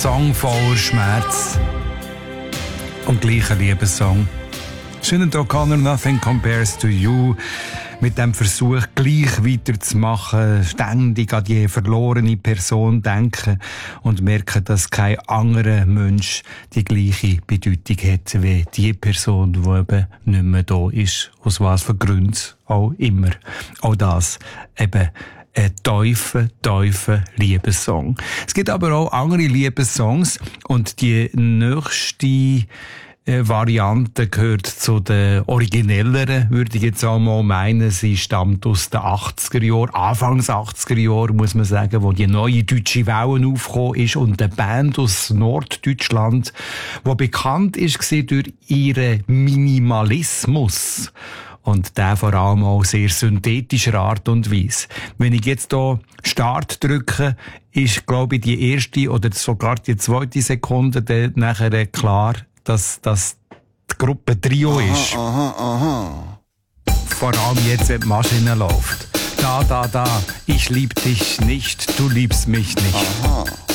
Song voller Schmerz und gleich ein Liebessong. Sinead O'Connor, Nothing Compares to You, mit dem Versuch, gleich weiterzumachen, ständig an die verlorene Person denken und merken, dass kein anderer Mensch die gleiche Bedeutung hat wie die Person, die eben nicht mehr da ist, aus was für Gründen auch immer. Auch das eben ein tiefer Liebessong. Es gibt aber auch andere Liebessongs und die nächste Variante gehört zu den originelleren, würde ich jetzt einmal meinen. Sie stammt aus den 80er Jahren, Anfangs 80er Jahre, muss man sagen, wo die neue deutsche Welle aufgekommen ist und eine Band aus Norddeutschland, die bekannt ist durch ihren Minimalismus. Und der vor allem auch sehr synthetischer Art und Weise. Wenn ich jetzt hier Start drücke, ist, glaube ich, die erste oder sogar die zweite Sekunde dann nachher klar, dass das die Gruppe Trio ist. Vor allem jetzt, wenn die Maschine läuft. Da, ich lieb dich nicht, du liebst mich nicht.